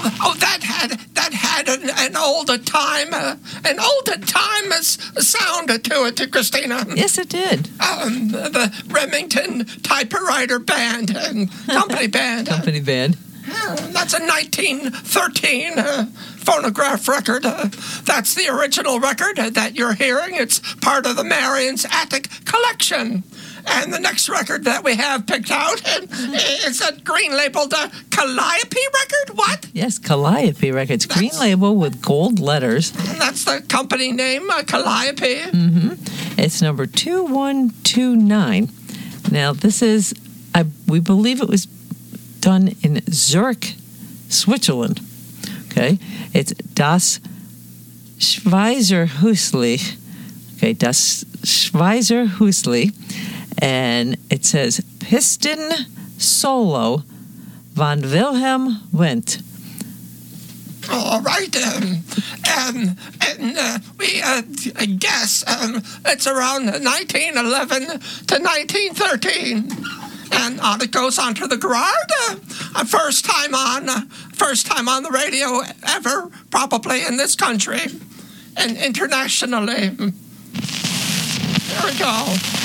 That had an older time sound to it, Christina. Yes, it did. The Remington Typewriter Band and Company Band. Company Band. That's a 1913 phonograph record. That's the original record that you're hearing. It's part of the Marion's Attic collection. And the next record that we have picked out is a green labeled Calliope record. What? Yes, Calliope Records. Green label with gold letters. That's the company name, Calliope. Mm-hmm. It's number 2129. Now, this is, we believe it was done in Zurich, Switzerland. Okay? It's Das Schweizerhäusli. Okay, Das Schweizerhäusli. And it says Piston Solo von Wilhelm Wendt. All right, we guess it's around 1911 to 1913. And on it goes onto the Gerard. First time on the radio ever, probably in this country and internationally. There we go.